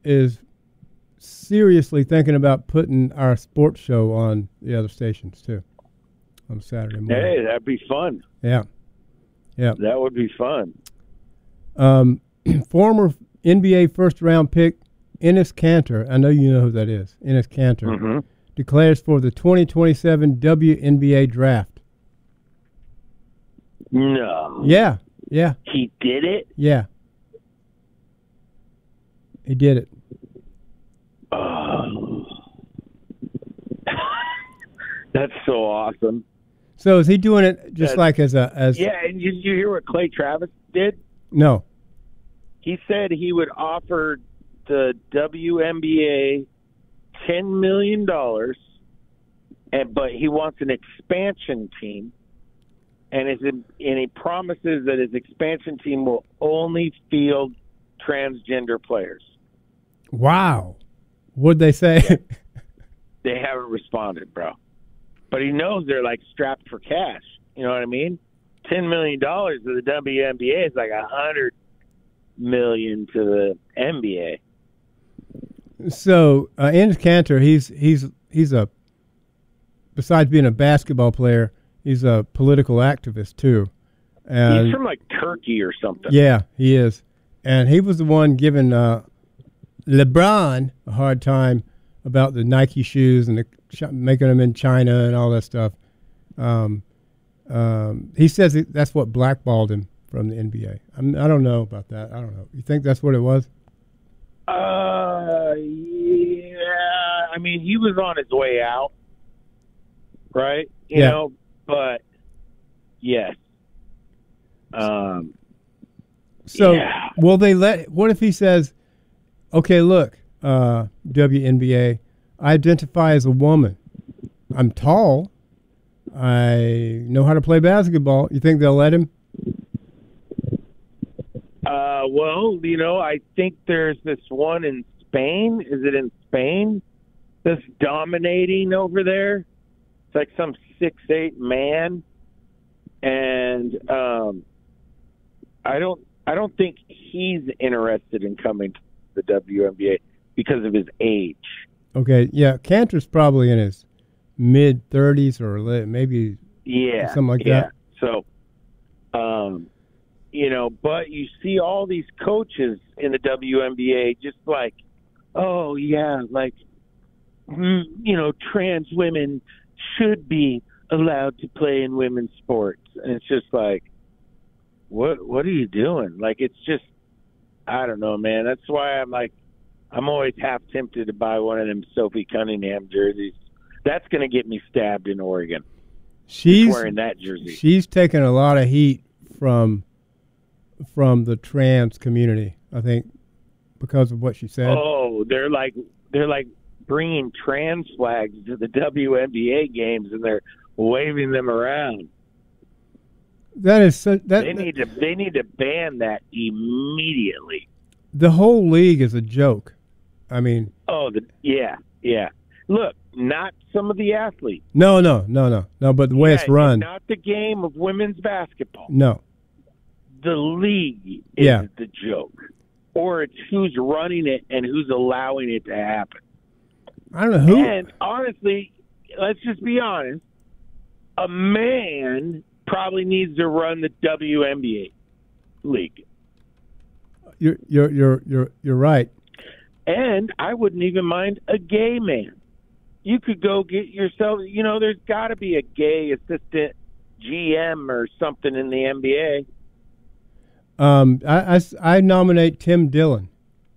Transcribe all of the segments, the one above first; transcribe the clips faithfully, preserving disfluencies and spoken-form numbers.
is seriously thinking about putting our sports show on the other stations too on Saturday morning. Hey, that'd be fun. Yeah, yeah, that would be fun. Um, former N B A first round pick Enes Kanter, I know you know who that is. Enes Kanter mm-hmm. declares for the twenty twenty-seven W N B A draft. No. Yeah, yeah. He did it? Yeah. He did it. Oh. That's so awesome. So is he doing it just That's, like as a as? Yeah, and did you hear what Clay Travis did? No. He said he would offer the W N B A ten million dollars, and but he wants an expansion team, and is and he promises that his expansion team will only field transgender players. Wow. What'd they say? Yeah. They haven't responded, bro. But he knows they're like strapped for cash. You know what I mean? Ten million dollars to the W N B A is like a hundred million to the N B A. So uh, Enes Kanter, he's he's he's a besides being a basketball player, he's a political activist too. And he's from like Turkey or something. Yeah, he is, and he was the one giving uh, LeBron a hard time about the Nike shoes and the, making them in China and all that stuff. Um, um, he says that's what blackballed him from the N B A. I'm, I don't know about that. I don't know. You think that's what it was? Uh, yeah. I mean, he was on his way out, right? You yeah. know, but yes. Um. So yeah. will they let? What if he says, "Okay, look, uh, W N B A, I identify as a woman. I'm tall. I know how to play basketball." You think they'll let him? Uh, well, you know, I think there's this one in Spain. Is it in Spain that's dominating over there? It's like some six eight man, and um, I don't, I don't think he's interested in coming to the W N B A because of his age. Okay, yeah, Kanter's probably in his mid thirties or maybe yeah, something like yeah. that. So, um. You know, but you see all these coaches in the W N B A just like, oh, yeah, like, mm, you know, trans women should be allowed to play in women's sports. And it's just like, what what are you doing? Like, it's just, I don't know, man. That's why I'm like, I'm always half tempted to buy one of them Sophie Cunningham jerseys. That's going to get me stabbed in Oregon. She's just wearing that jersey. She's taken a lot of heat from from the trans community, I think, because of what she said. Oh, they're like they're like bringing trans flags to the W N B A games, and they're waving them around. That is so, that they need to they need to ban that immediately. The whole league is a joke. I mean, oh, the, yeah, yeah. Look, not some of the athletes. No, no, no, no, no. But the way yeah, it's run, not the game of women's basketball. No. The league is yeah. the joke, or it's who's running it and who's allowing it to happen. I don't know who. And honestly, let's just be honest. A man probably needs to run the W N B A league. You're you're you're you're you're right. And I wouldn't even mind a gay man. You could go get yourself. You know, there's got to be a gay assistant G M or something in the N B A. Um, I, I, I nominate Tim Dillon.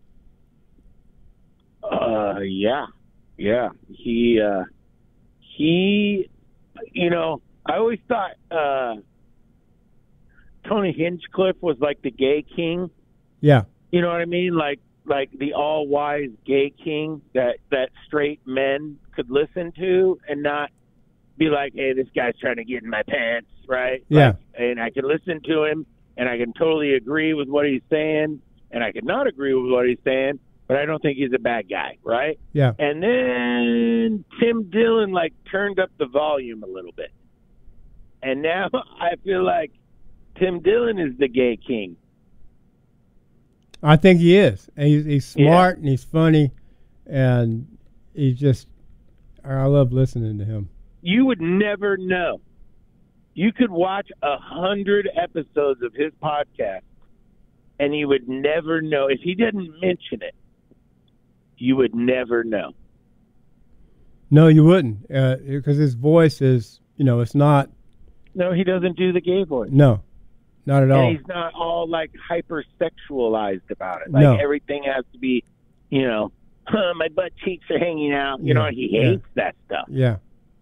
Uh, yeah, yeah. He, uh, he, you know, I always thought uh, Tony Hinchcliffe was like the gay king. Yeah. You know what I mean? Like, like the all-wise gay king that, that straight men could listen to and not be like, hey, this guy's trying to get in my pants, right? Yeah. Like, and I could listen to him. And I can totally agree with what he's saying, and I could not agree with what he's saying, but I don't think he's a bad guy, right? Yeah. And then Tim Dillon, like, turned up the volume a little bit. And now I feel like Tim Dillon is the gay king. I think he is. And he's, he's smart Yeah. and he's funny, and he's just. I love listening to him. You would never know. You could watch a hundred episodes of his podcast, and you would never know if he didn't mention it. You would never know. No, you wouldn't, because uh, his voice is, you know, it's not. No, he doesn't do the gay voice. No, not at and all. He's not all like hypersexualized about it. Like no. everything has to be, you know, huh, my butt cheeks are hanging out. You yeah. know, he hates yeah. that stuff. Yeah.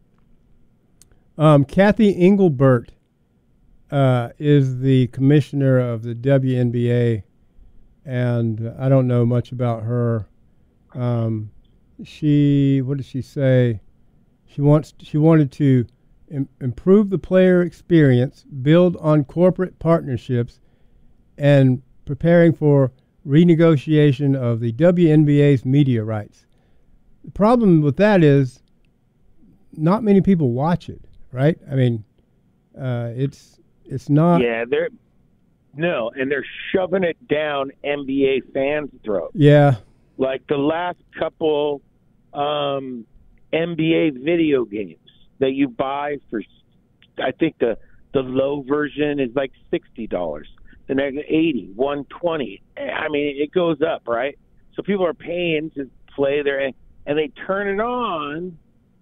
Um, Kathy Engelbert uh, is the commissioner of the W N B A, and I don't know much about her. Um, she, what did she say? She wants, she wanted to im- improve the player experience, build on corporate partnerships, and preparing for renegotiation of the W N B A's media rights. The problem with that is not many people watch it, right? I mean, uh, it's it's not. Yeah, they're no, and they're shoving it down N B A fans' throats. Yeah. Like the last couple um, N B A video games that you buy for, I think the the low version is like sixty dollars. The next eighty, one twenty. I mean, it goes up, right? So people are paying to play their, and they turn it on,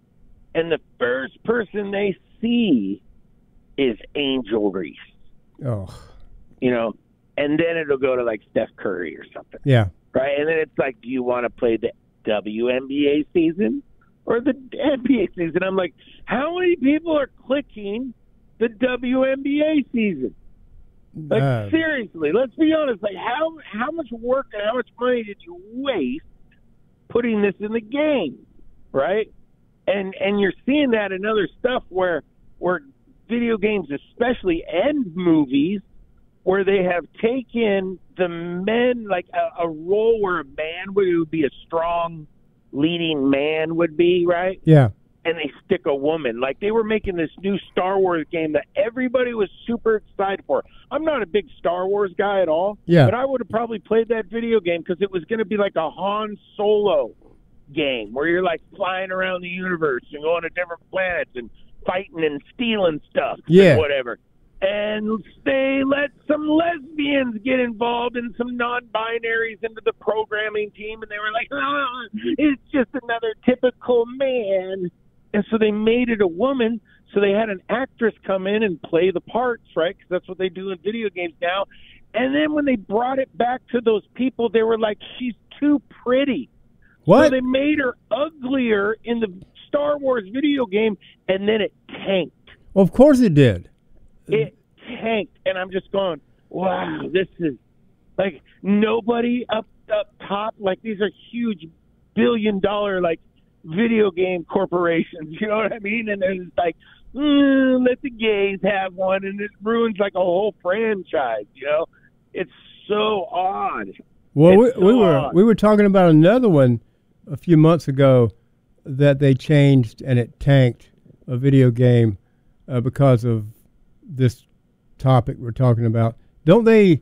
and the first person they see is Angel Reese. Oh. You know, and then it'll go to like Steph Curry or something. Yeah. Right? And then it's like, do you want to play the W N B A season or the N B A season? I'm like, how many people are clicking the W N B A season? Like, Uh, seriously, let's be honest. Like, how how much work and how much money did you waste putting this in the game, right? And and you're seeing that in other stuff where where video games, especially, and movies, where they have taken the men, like a, a role where a man would, would be a strong leading man would be, right? Yeah. And they stick a woman. Like they were making this new Star Wars game that everybody was super excited for. I'm not a big Star Wars guy at all, Yeah. but I would have probably played that video game because it was going to be like a Han Solo game where you're like flying around the universe and going to different planets and fighting and stealing stuff Yeah. and whatever. And they let some lesbians get involved and some non-binaries into the programming team, and they were like, oh, it's just another typical man. And so they made it a woman, so they had an actress come in and play the parts, right? Because that's what they do in video games now. And then when they brought it back to those people, they were like, she's too pretty. What? So they made her uglier in the Star Wars video game, and then it tanked. Well, of course it did. It tanked, and I'm just going, wow, this is like nobody up up top. Like these are huge billion dollar like video game corporations. You know what I mean? And they're just like, mm, let the gays have one, and it ruins like a whole franchise. You know, it's so odd. Well, we, It's so we were odd. we were talking about another one a few months ago that they changed and it tanked a video game uh, because of this topic we're talking about. Don't they?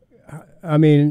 I mean,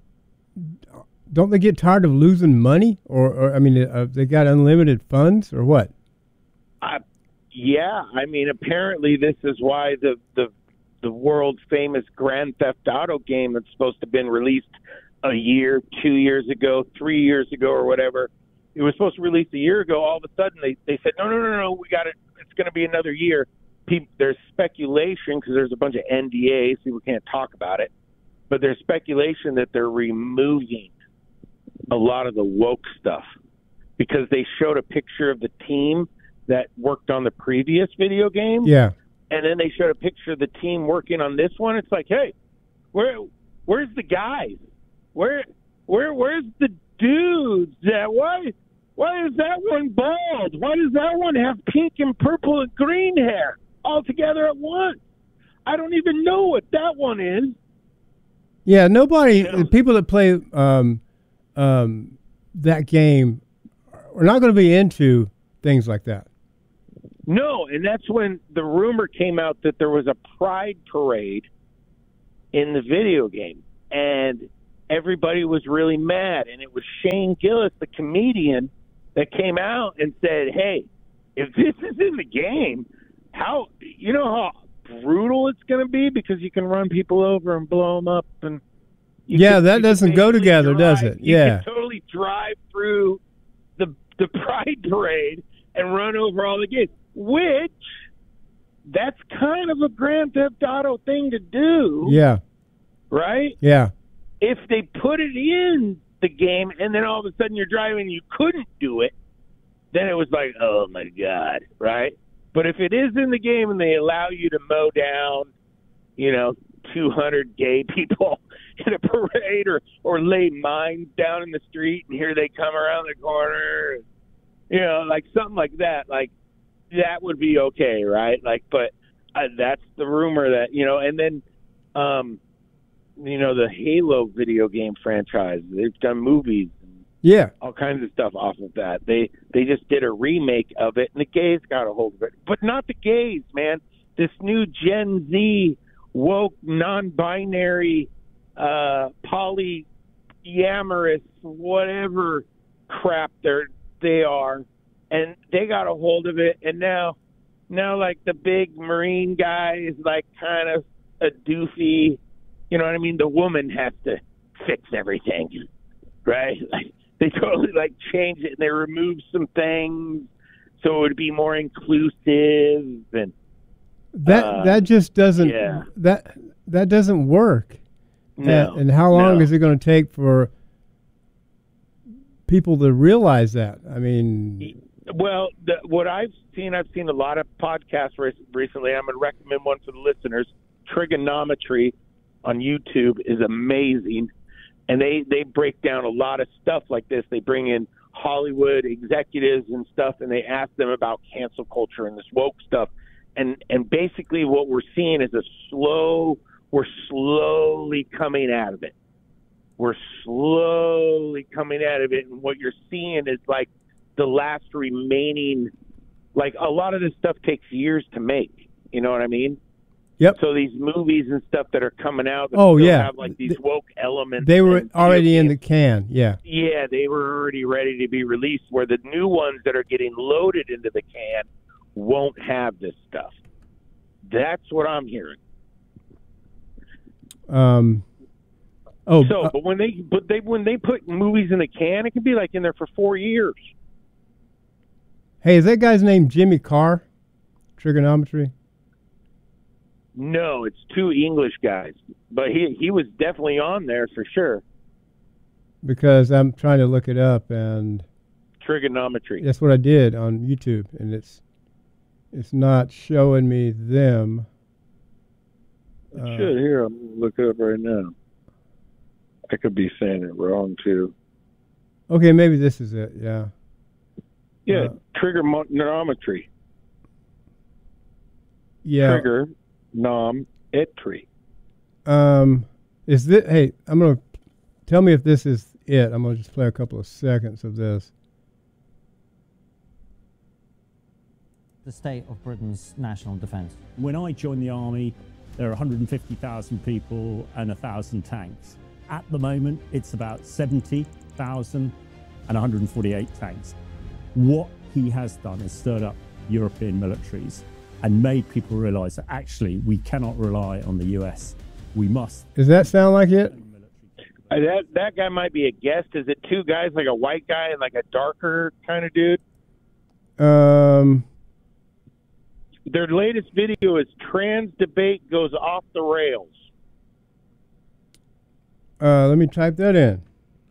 don't they get tired of losing money, or, or I mean, uh, they got unlimited funds, or what? Uh, yeah, I mean, apparently this is why the the the world famous Grand Theft Auto game that's supposed to have been released a year, two years ago, three years ago, or whatever. It was supposed to release a year ago. All of a sudden, they they said, no, no, no, no, we got it. It's going to be another year. People, there's speculation because there's a bunch of N D As, so we can't talk about it. But there's speculation that they're removing a lot of the woke stuff because they showed a picture of the team that worked on the previous video game. Yeah. And then they showed a picture of the team working on this one. It's like, hey, where, where's the guys? Where, where, where's the dudes? That why, why is that one bald? Why does that one have pink and purple and green hair all together at once? I don't even know what that one is. Yeah, nobody, You know? the people that play um, um, that game are not going to be into things like that. No, and that's when the rumor came out that there was a pride parade in the video game. And everybody was really mad. And it was Shane Gillis, the comedian, that came out and said, hey, if this is in the game, how you know how brutal it's going to be, because you can run people over and blow them up. And you yeah, can, that doesn't go together, drive, does it? You Yeah. can totally drive through the, the Pride Parade and run over all the gates, which that's kind of a Grand Theft Auto thing to do. Yeah. Right? Yeah. If they put it in the game and then all of a sudden you're driving and you couldn't do it, then it was like, oh, my God, right? But if it is in the game and they allow you to mow down, you know, two hundred gay people in a parade, or, or lay mines down in the street and here they come around the corner, you know, like something like that, like that would be okay, right? Like, but uh, that's the rumor that, you know, and then, um, you know, the Halo video game franchise, they've done movies. Yeah. All kinds of stuff off of that. They they just did a remake of it, and the gays got a hold of it. But not the gays, man. This new Gen Z, woke, non-binary, uh, polyamorous, whatever crap they're, they are, and they got a hold of it. And now, now like the big Marine guy is like kind of a doofy, you know what I mean? The woman has to fix everything, right? Like, they totally like change it and they remove some things so it would be more inclusive, and that uh, that just doesn't yeah. that that doesn't work. No, and, and how long no. is it going to take for people to realize that? I mean, well, the, what I've seen, I've seen a lot of podcasts re- recently. I'm going to recommend one for the listeners. Trigonometry on YouTube is amazing. And they, they break down a lot of stuff like this. They bring in Hollywood executives and stuff, and they ask them about cancel culture and this woke stuff. And and basically what we're seeing is a slow, we're slowly coming out of it. We're slowly coming out of it. And what you're seeing is like the last remaining, like a lot of this stuff takes years to make. You know what I mean? Yep. So these movies and stuff that are coming out that oh, still yeah. have like these woke elements. They were and, already you know, in the can, yeah. Yeah, they were already ready to be released, where the new ones that are getting loaded into the can won't have this stuff. That's what I'm hearing. Um. Oh, so, uh, but when they but they when they put movies in the can, it can be like in there for four years. Hey, is that guy's name Jimmy Carr? Trigonometry? No, it's two English guys, but he he was definitely on there for sure. Because I'm trying to look it up, and Trigonometry. that's what I did on YouTube, and it's it's not showing me them. It Uh, should here. I'm gonna look it up right now. I could be saying it wrong too. Okay, maybe this is it. Yeah. Yeah, Uh, trigonometry. Yeah. Trigger. Nom etry. Um, is this? Hey, I'm gonna tell me if this is it. I'm gonna just play a couple of seconds of this. The state of Britain's national defence. When I joined the army, there are one hundred fifty thousand people and one thousand tanks. At the moment, it's about seventy thousand and one hundred forty-eight tanks. What he has done is stirred up European militaries and made people realize that actually we cannot rely on the U S. We must. Does that sound like it? Uh, that that guy might be a guest. Is it two guys, like a white guy and like a darker kind of dude? Um, Their latest video is trans debate goes off the rails. uh, let me type that in.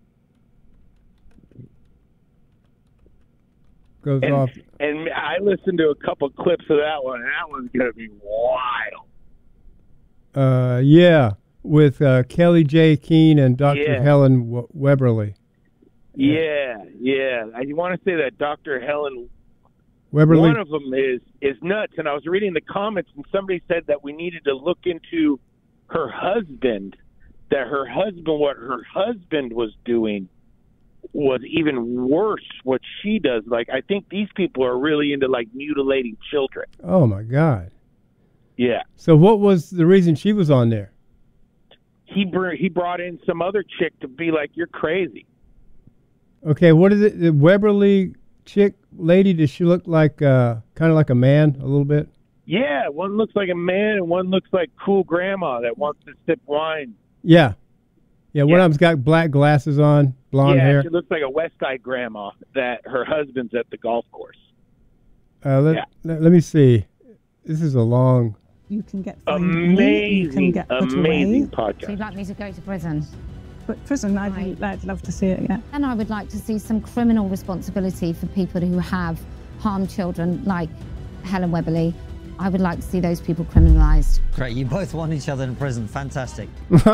Goes And, off. and I listened to a couple clips of that one, and that one's going to be wild. Uh, yeah, with uh, Kelly J. Keene and Doctor Yeah. Helen w- Weberly. Yeah, yeah. I want to say that Doctor Helen, Weberly. one of them is, is nuts. And I was reading the comments, and somebody said that we needed to look into her husband, that her husband, what her husband was doing was even worse what she does. Like, I think these people are really into, like, mutilating children. Oh my God. Yeah. So what was the reason she was on there? he br- he brought in some other chick to be like, you're crazy. Okay, what is it? The Weberly chick lady, does she look like uh, kind of like a man a little bit? Yeah, one looks like a man and one looks like cool grandma that wants to sip wine. Yeah. Yeah, one Yeah. of them's got black glasses on, blonde yeah, hair. she looks like a West Side grandma that her husband's at the golf course. Uh, let, Yeah. let, let me see. This is a long... You can get fined money, you can Amazing, get put amazing away. So podcast. you'd like me to go to prison? But prison, I'd, Right. I'd love to see it, yeah. And I would like to see some criminal responsibility for people who have harmed children, like Helen Weberly. I would like to see those people criminalised. Great, you both want each other in prison. Fantastic.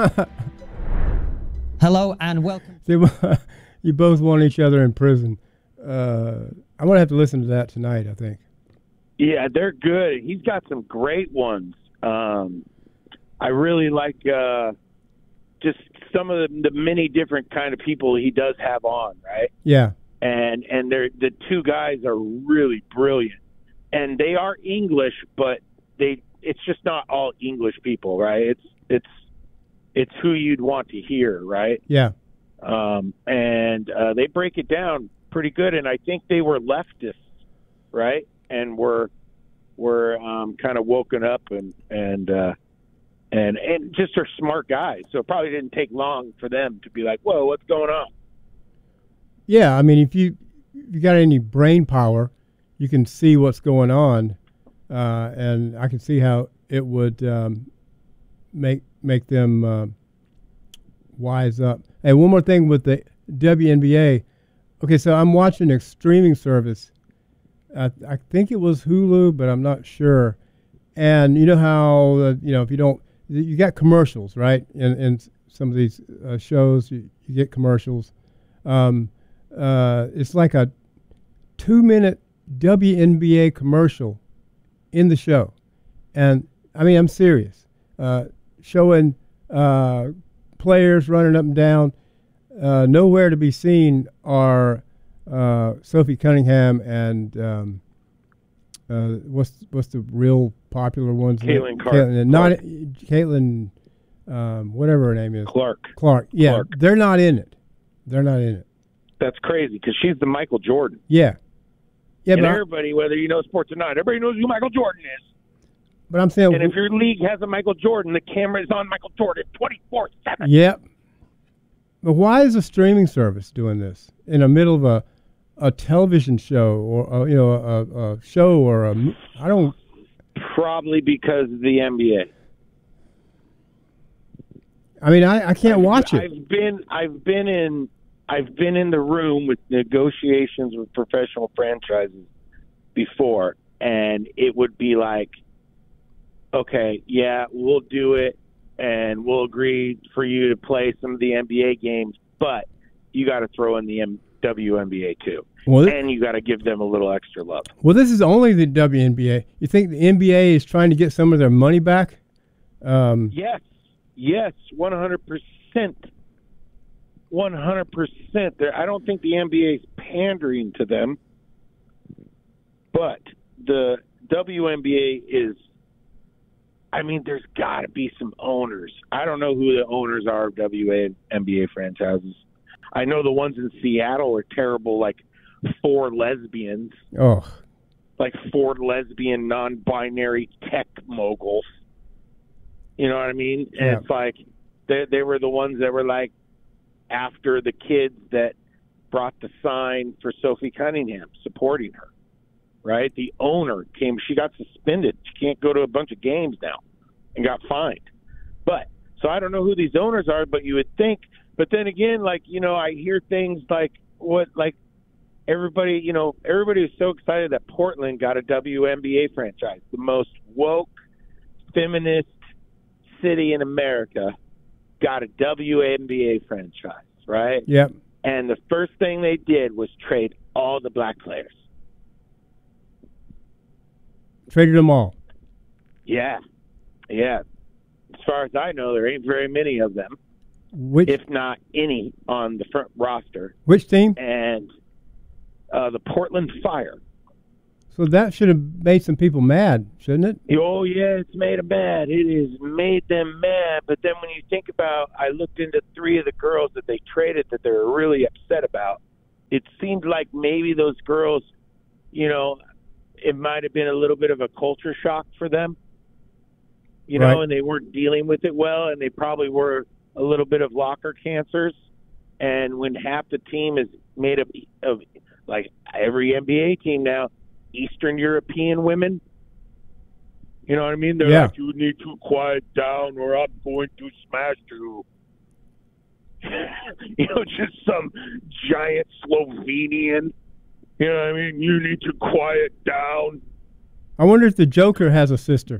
Hello and welcome. See, you both want each other in prison. Uh, I'm going to have to listen to that tonight, I think. Yeah, they're good. He's got some great ones. Um, I really like uh, just some of the, the many different kind of people he does have on, right? Yeah. And and they're the two guys are really brilliant, and they are English, but they it's just not all English people, right? It's it's it's who you'd want to hear, right? Yeah. Um, and uh, they break it down pretty good, and I think they were leftists, right? And were were um, kind of woken up and and uh, and and just are smart guys. So it probably didn't take long for them to be like, "Whoa, what's going on?" Yeah, I mean, if you if you got any brain power, you can see what's going on, uh, and I can see how it would um, make make them uh, wise up. And one more thing with the W N B A. Okay, so I'm watching a streaming service. I, I think it was Hulu, but I'm not sure. And you know how uh, you know if you don't, you got commercials, right? In in some of these uh, shows, you, you get commercials. Um, uh, it's like a two-minute W N B A commercial in the show, and I mean I'm serious. Uh, showing uh, players running up and down. Uh, nowhere to be seen are uh, Sophie Cunningham and um, uh, what's what's the real popular ones? Caitlin Clark. Caitlin, not Caitlin, um, whatever her name is. Clark. Clark. Yeah, Clark. they're not in it. They're not in it. That's crazy because she's the Michael Jordan. Yeah, yeah, And but, I, everybody, whether you know sports or not, everybody knows who Michael Jordan is. but I'm saying, And if your league has a Michael Jordan, the camera is on Michael Jordan twenty-four seven. yep. But why is a streaming service doing this in the middle of a a television show or a, you know a, a show or a mo- I don't Probably because of the N B A. I mean I, I can't watch it. I've been I've been in I've been in the room with negotiations with professional franchises before, and it would be like, okay, yeah, we'll do it, and we'll agree for you to play some of the N B A games, but you got to throw in the M- W N B A too, Well, thi- and you got to give them a little extra love. well, this is only the W N B A. You think the N B A is trying to get some of their money back? Um, Yes, yes, one hundred percent. one hundred percent. I don't think the N B A is pandering to them, but the W N B A is, I mean, there's got to be some owners. I don't know who the owners are of W N B A franchises. I know the ones in Seattle are terrible, like four lesbians, oh, like four lesbian non-binary tech moguls. You know what I mean? And Yeah. it's like they they were the ones that were like after the kids that brought the sign for Sophie Cunningham supporting her. Right? The owner came, she got suspended. She can't go to a bunch of games now and got fined. But so I don't know who these owners are, but you would think, but then again, like, you know, I hear things like what like everybody, you know, everybody was so excited that Portland got a W N B A franchise, the most woke, feminist city in America, got a W N B A franchise, right? yep. And the first thing they did was trade all the black players. Traded them all. Yeah, yeah. As far as I know, there ain't very many of them, Which if not any, on the front roster. which team? And uh, the Portland Fire. So that should have made some people mad, shouldn't it? Oh, yeah, it's made them mad. It has made them mad. But then when you think about, I looked into three of the girls that they traded that they were really upset about. It seemed like maybe those girls, you know, it might have been a little bit of a culture shock for them, you know, Right. and they weren't dealing with it well, and they probably were a little bit of locker cancers. And when half the team is made up of, like every N B A team now, Eastern European women, you know what I mean? They're Yeah. like, you need to quiet down or I'm going to smash you. You know, just some giant Slovenian. You know what I mean? You need to quiet down. I wonder if the Joker has a sister.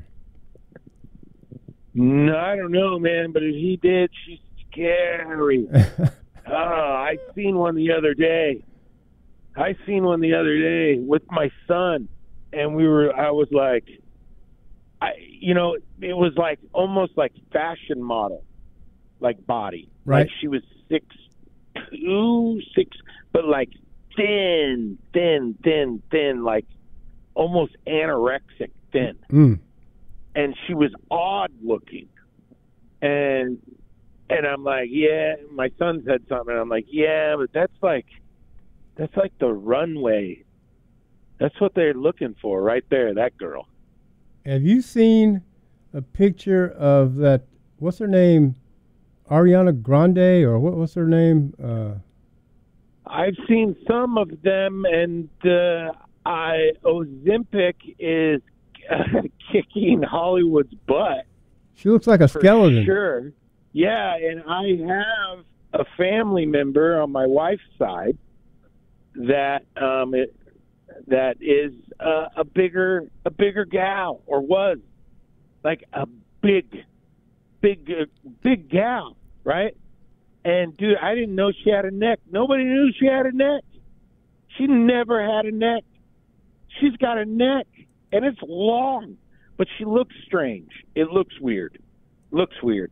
No, I don't know, man, but if he did, she's scary. Oh, I seen one the other day. I seen one the other day with my son, and we were. I was like, I, you know, it was like almost like fashion model, like body. Right. Like she was six two, six, but like thin, thin, thin, thin, like almost anorexic thin. Mm. And she was odd looking. And and I'm like, yeah, my son said something. And I'm like, yeah, but that's like, that's like the runway. That's what they're looking for right there, that girl. Have you seen a picture of that, what's her name, Ariana Grande, or what, what's her name? Uh, I've seen some of them, and uh, I Ozempic is uh, kicking Hollywood's butt. she looks like a For skeleton. sure. Yeah, and I have a family member on my wife's side that um, it, that is uh, a bigger a bigger gal, or was like a big, big, uh, big gal, right? And dude, I didn't know she had a neck. Nobody knew she had a neck. She never had a neck. She's got a neck, and it's long, but she looks strange. It looks weird. Looks weird.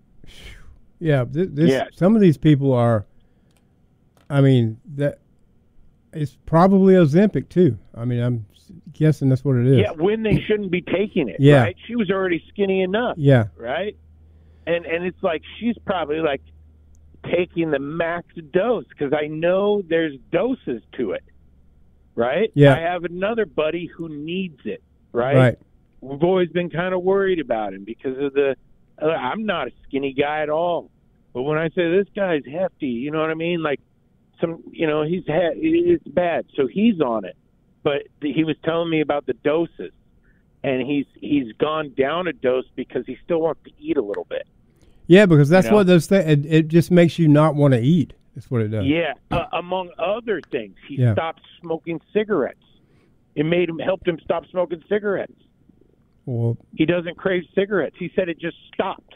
Yeah, th- this, Yeah. some of these people are, I mean, that it's probably Ozempic too. I mean, I'm guessing that's what it is. Yeah, when they shouldn't be taking it, Yeah. right? She was already skinny enough, Yeah. right? And and it's like she's probably like taking the max dose, because I know there's doses to it, right? Yeah. I have another buddy who needs it, right? Right. We've always been kind of worried about him because of the. Uh, I'm not a skinny guy at all, but when I say this guy's hefty, you know what I mean? Like some, you know, he's had it's bad, so he's on it. But he was telling me about the doses, and he's he's gone down a dose because he still wants to eat a little bit. Yeah, because that's You know? what those things. It, it just makes you not want to eat. That's what it does. Yeah, uh, among other things, he Yeah. stopped smoking cigarettes. It made him helped him stop smoking cigarettes. Well, He doesn't crave cigarettes. He said it just stopped.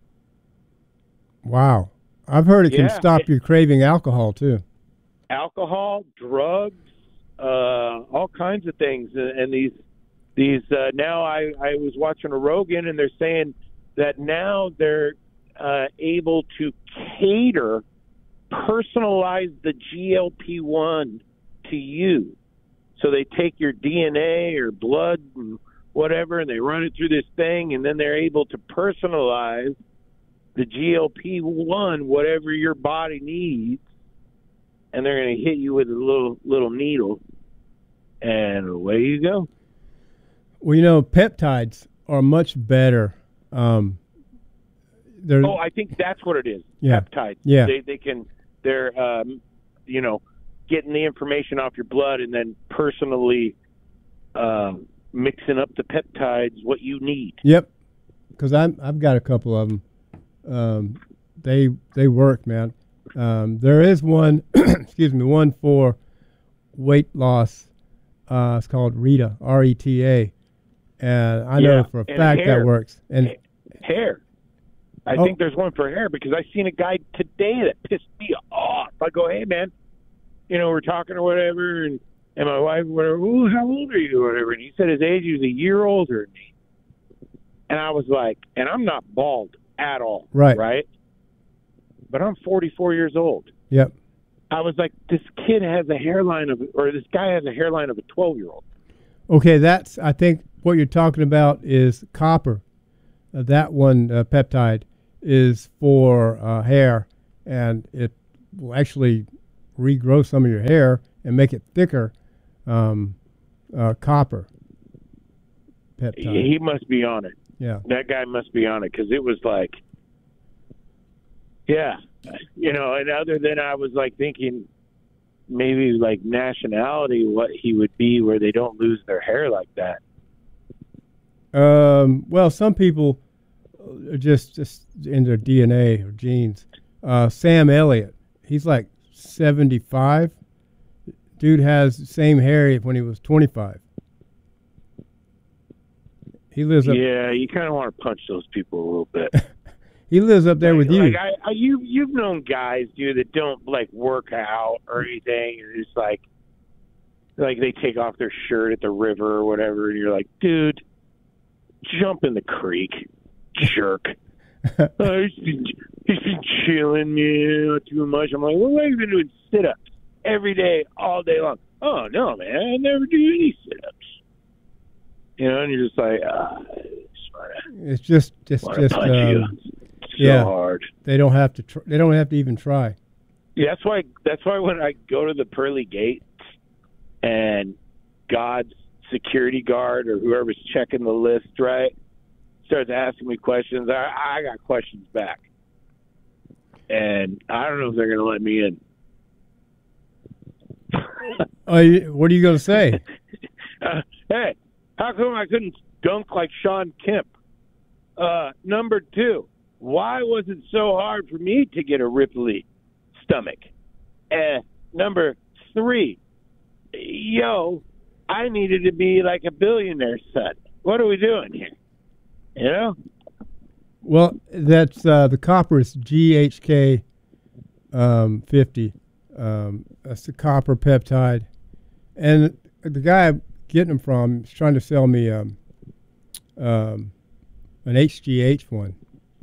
wow. I've heard it can Yeah. stop you craving alcohol too. Alcohol, drugs, uh, all kinds of things, and, and these these uh, now I I was watching a Rogan, and they're saying that now they're uh, able to cater, personalize the G L P one to you. So they take your D N A or blood and whatever, and they run it through this thing, and then they're able to personalize the G L P one, whatever your body needs, and they're going to hit you with a little little needle, and away you go. Well, you know, peptides are much better. Um, they're, Oh, I think that's what it is. Yeah. Peptides. Yeah. They they can they're um, you know, getting the information off your blood and then personally um, mixing up the peptides what you need. Yep, because I'm I've got a couple of them. Um, they they work, man. Um, there is one, excuse me, one for weight loss. Uh, it's called Rita, R E T A, and I know Yeah, for a and fact hair. that works. And Hair. I Oh. think there's one for hair because I seen a guy today that pissed me off. I go, hey man, you know, we're talking or whatever, and and my wife, whatever, ooh, how old are you, or whatever, and he said his age, he was a year older than me, and I was like, and I'm not bald at all, Right. right, but I'm forty-four years old. yep. I was like, this kid has a hairline of, or this guy has a hairline of a twelve year old. Okay, that's, I think what you're talking about is copper. Uh, that one uh, peptide is for uh, hair, and it will actually regrow some of your hair and make it thicker. Um, uh, copper peptide. He must be on it. Yeah. That guy must be on it, because it was like, yeah, you know, and other than I was like thinking maybe like nationality, what he would be where they don't lose their hair like that. Um, well, some people are just, just in their D N A or genes. Uh, Sam Elliott, he's like seventy-five. Dude has the same hair when he was twenty-five. He lives up. Yeah, you kind of want to punch those people a little bit. He lives up there like, with you. Like I, I, you, you've known guys, dude, that don't like work out or anything, and it's like, like they take off their shirt at the river or whatever, and you're like, dude, jump in the creek, jerk. uh, he's, been, he's been chilling, man, not too much. I'm like, well, what have you been doing sit-ups every day, all day long? Oh, no, man, I never do any sit-ups. You know, and you're just like, ah, it's just, just, just, punch um, you. So yeah, hard. They don't have to. Tr- they don't have to even try. Yeah, that's why. That's why when I go to the pearly gates and God's security guard or whoever's checking the list, right, starts asking me questions, I, I got questions back, and I don't know if they're going to let me in. uh, what are you going to say? uh, hey, how come I couldn't dunk like Sean Kemp? Uh, number two, why was it so hard for me to get a Ripley stomach? Uh, number three, yo, I needed to be like a billionaire's son. What are we doing here? You know? Well, that's uh, the copper is G H K um, fifty. Um, that's the copper peptide. And the guy I'm getting them from is trying to sell me um, um, an H G H one.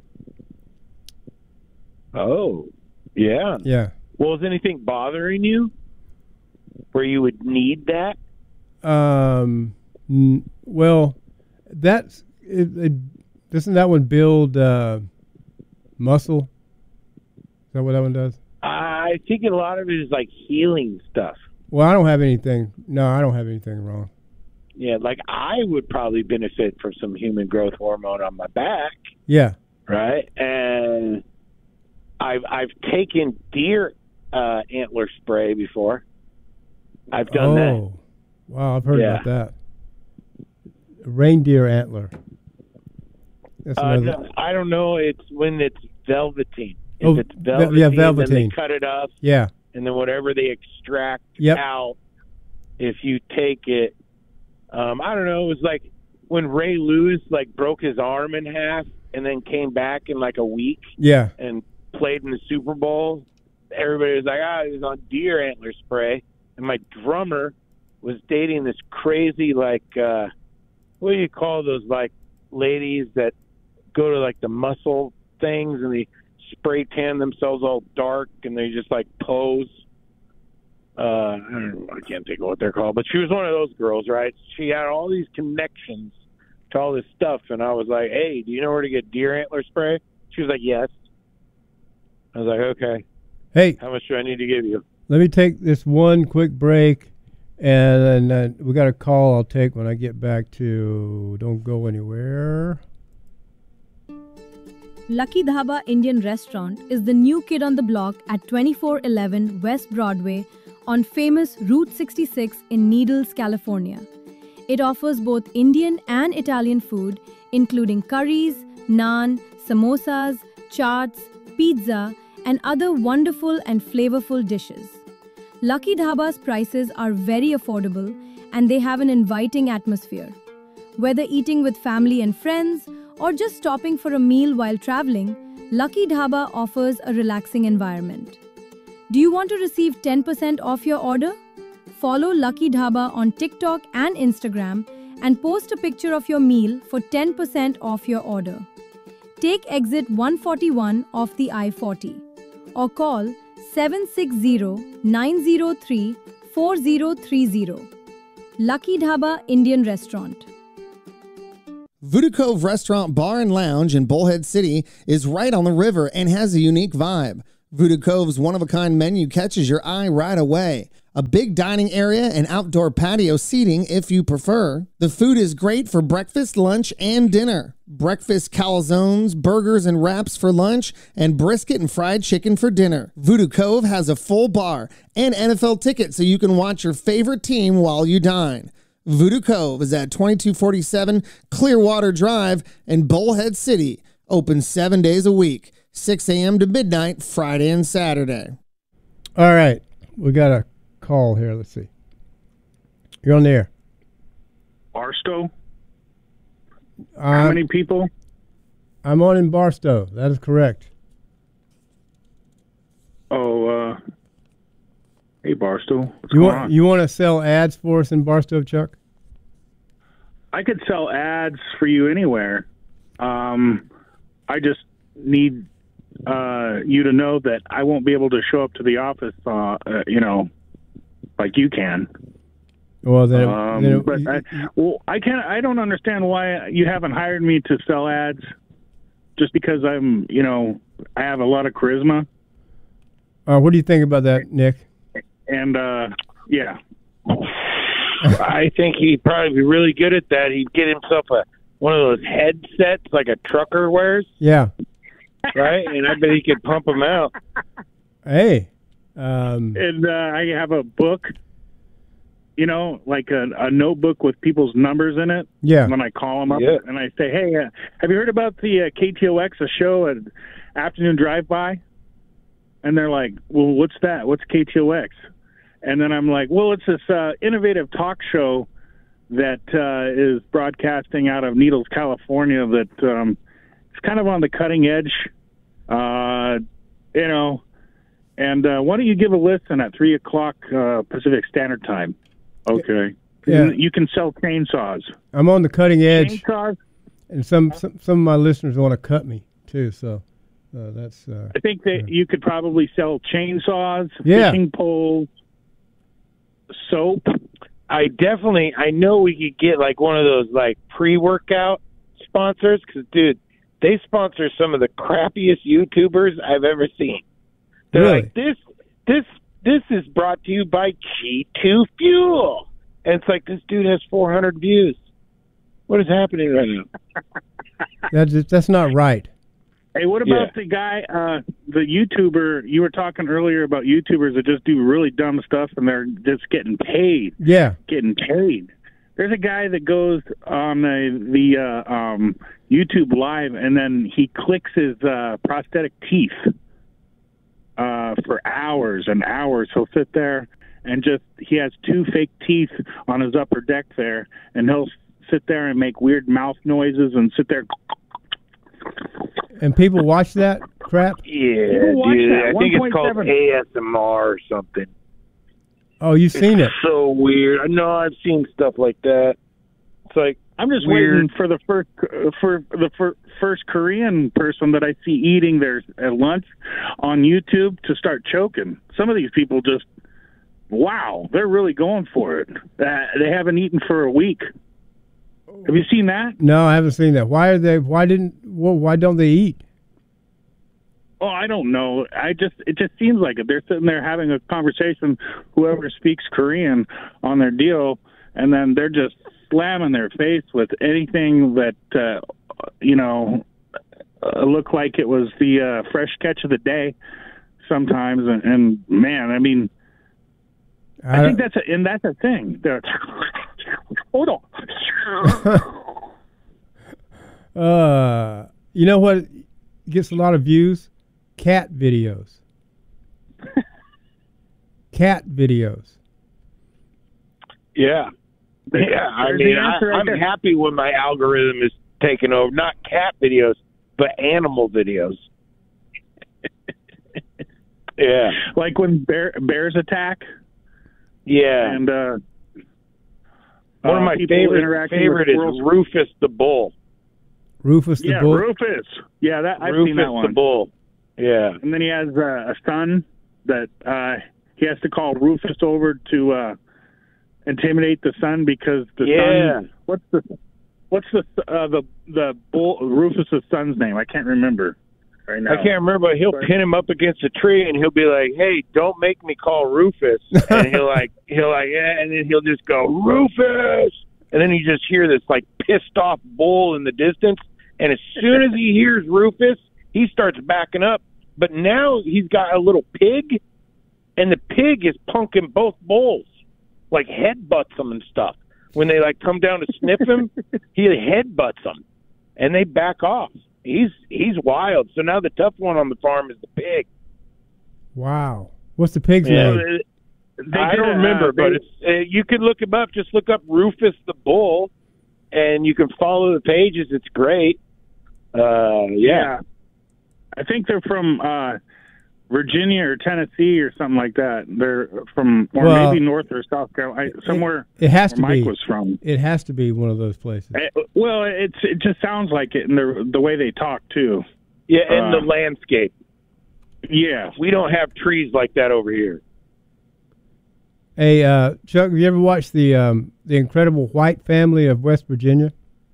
Oh, yeah. Yeah. Well, is anything bothering you where you would need that? Um. N- well, that's it, it, doesn't that one build uh, muscle? Is that what that one does? I think a lot of it is like healing stuff. Well, I don't have anything. No, I don't have anything wrong. Yeah, like I would probably benefit from some human growth hormone on my back. Yeah. Right, and I've I've taken deer uh, antler spray before. I've done oh. that. Wow, I've heard Yeah. about that. Reindeer antler. That's Uh, another. no, I don't know. It's when it's velveteen. If Oh, it's ve- velveteen, yeah, then velveteen. they cut it up, Yeah. and then whatever they extract Yep. out, if you take it, um, I don't know. It was like when Ray Lewis like broke his arm in half and then came back in like a week Yeah. and played in the Super Bowl. Everybody was like, ah, he was on deer antler spray. And my drummer was dating this crazy, like, uh, what do you call those, like, ladies that go to, like, the muscle things and they spray tan themselves all dark and they just, like, pose. Uh, I don't know, I can't think of what they're called. But she was one of those girls, right? She had all these connections to all this stuff. And I was like, hey, do you know where to get deer antler spray? She was like, yes. I was like, okay. Hey, How much do I need to give you? let me take this one quick break, and then uh, we got a call I'll take when I get back to. Don't go anywhere. Lucky Dhaba Indian Restaurant is the new kid on the block at twenty-four eleven West Broadway on famous Route sixty-six in Needles, California. It offers both Indian and Italian food, including curries, naan, samosas, chaats, pizza, and other wonderful and flavorful dishes. Lucky Dhaba's prices are very affordable and they have an inviting atmosphere. Whether eating with family and friends or just stopping for a meal while traveling, Lucky Dhaba offers a relaxing environment. Do you want to receive ten percent off your order? Follow Lucky Dhaba on TikTok and Instagram and post a picture of your meal for ten percent off your order. Take exit one forty-one off the I forty or call seven six zero, nine zero three, four zero three zero. Lucky Dhaba Indian Restaurant. Voodoo Cove Restaurant, Bar and Lounge in Bullhead City is right on the river and has a unique vibe. Voodoo Cove's one-of-a-kind menu catches your eye right away. A big dining area and outdoor patio seating if you prefer. The food is great for breakfast, lunch, and dinner. Breakfast calzones, burgers and wraps for lunch, and brisket and fried chicken for dinner. Voodoo Cove has a full bar and N F L tickets so you can watch your favorite team while you dine. Voodoo Cove is at twenty-two forty-seven Clearwater Drive in Bullhead City. Open seven days a week, six a.m. to midnight, Friday and Saturday. All right. We got a call here. Let's see. You're on the air. Barstow? Um, How many people? I'm on in Barstow. That is correct. Oh, uh, hey, Barstow. What's You going want on? you want to sell ads for us in Barstow, Chuck? I could sell ads for you anywhere. Um, I just need uh, you to know that I won't be able to show up to the office, uh, uh, you know, like you can. Well, then, Um, then it- but I, well, I can't. I don't understand why you haven't hired me to sell ads. Just because I'm, you know, I have a lot of charisma, uh, what do you think about that, Nick? and uh, yeah, I think he'd probably be really good at that. He'd get himself a one of those headsets like a trucker wears, Yeah. right? And I bet he could pump them out. Hey. Um, and uh, I have a book, you know, like a, a notebook with people's numbers in it. Yeah. And then I call them up Yeah. and I say, hey, uh, have you heard about the uh, K T O X, a show, at Afternoon Drive-By? And they're like, well, what's that? What's K T O X? And then I'm like, well, it's this uh, innovative talk show that uh, is broadcasting out of Needles, California, that um, it's kind of on the cutting edge, uh, you know. And uh, why don't you give a listen at three o'clock uh, Pacific Standard Time? Okay. Yeah. You can sell chainsaws. I'm on the cutting edge, Chainsaws? and some, some some of my listeners want to cut me too. So uh, that's uh, I think that you could probably sell chainsaws, Yeah. fishing poles, soap. I definitely, I know we could get like one of those like pre-workout sponsors because, dude, they sponsor some of the crappiest YouTubers I've ever seen. They're Really? like, this, this, this is brought to you by G two Fuel. And it's like, this dude has four hundred views. What is happening right now? that's that's not right. Hey, what about Yeah. the guy, uh, the YouTuber? You were talking earlier about YouTubers that just do really dumb stuff and they're just getting paid. Yeah. Getting paid. There's a guy that goes on the, the uh, um, YouTube Live and then he clicks his uh, prosthetic teeth uh, for hours and hours. He'll sit there and just, he has two fake teeth on his upper deck there, and he'll sit there and make weird mouth noises and sit there. And people watch that crap. Yeah, People watch dude. that. I think it's called one point seven. A S M R or something. Oh, you've seen it. So weird. I know I've seen stuff like that. It's like, I'm just Weird. waiting for the first for the fir- first Korean person that I see eating their uh, lunch on YouTube to start choking. Some of these people just, wow, they're really going for it. Uh, they haven't eaten for a week. Have you seen that? No, I haven't seen that. Why are they? Why didn't? Well, why don't they eat? Oh, I don't know. I just it just seems like it. They're sitting there having a conversation, whoever speaks Korean, on their deal, and then they're just slamming their face with anything that uh, you know uh, look like it was the uh, fresh catch of the day. Sometimes, and, and man, I mean, I, I think that's a and that's a thing. They're, hold on. uh, you know what gets a lot of views? Cat videos. Cat videos. yeah. Yeah, I There's the mean, I, answer right I'm there. happy when my algorithm is taking over. Not cat videos, but animal videos. Yeah. Like when bear, bears attack. Yeah. And uh, One of uh, my people favorite interacting favorite with is squirrels. Rufus the Bull. Rufus the yeah, Bull. Rufus. Yeah, that I've Rufus seen that one. the Bull. Yeah. And then he has uh, a son that uh, he has to call Rufus over to uh, intimidate the sun because the Yeah. sun. What's the what's the uh, the the bull Rufus's son's name? I can't remember right now. I can't remember. But he'll Sorry. pin him up against a tree, and he'll be like, "Hey, don't make me call Rufus." And he'll like, he'll like, yeah, and then he'll just go Rufus, and then you just hear this like pissed off bull in the distance. And as soon as he hears Rufus, he starts backing up. But now he's got a little pig, and the pig is punking both bulls, like headbutts them and stuff. When they like come down to sniff him, he headbutts them, and they back off. He's he's wild. So now the tough one on the farm is the pig. Wow. What's the pig's Yeah. name? They I did, don't uh, remember, they- but it's uh, you can look him up. Just look up Rufus the bull, and you can follow the pages. It's great. Uh, yeah. I think they're from uh, Virginia or Tennessee or something like that. They're from, or Well, maybe North or South Carolina, somewhere. It has to where Mike be. was from. It has to be one of those places. Eh, Well, it's it just sounds like it, and the the way they talk too. Yeah, and Uh, the landscape. Yeah, We don't have trees like that over here. Hey, uh, Chuck, have you ever watched the um, the Incredible White Family of West Virginia?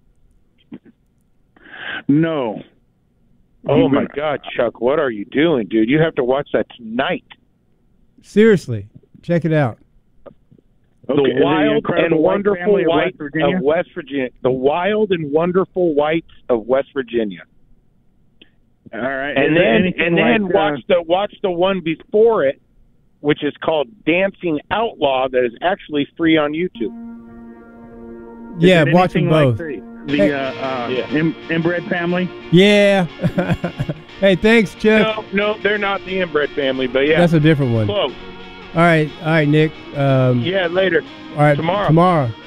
no. Oh I'm my gonna- God, Chuck, what are you doing, dude? You have to watch that tonight. Seriously, check it out. Okay, is it The wild Incredible and White wonderful Family of white West Virginia? of West Virginia. The wild and wonderful whites of West Virginia. All right, And Is it then anything and then like, uh, watch the watch the one before it, which is called Dancing Outlaw, that is actually free on YouTube. is Yeah, it watch them anything both. Like the Hey. the uh, uh, Yeah. in, inbred family. Yeah. Hey, thanks, Chuck. No, no, they're not the inbred family, but yeah, That's a different one. close. All right, all right, Nick. Um, Yeah, later. all right, tomorrow. Tomorrow.